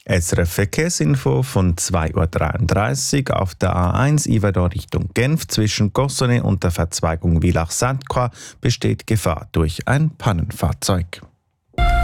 SRF Verkehrsinfo von 2.33 Uhr auf der A1 Yverdon Richtung Genf zwischen Gossonay und der Verzweigung Villach-Sainte-Croix besteht Gefahr durch ein Pannenfahrzeug.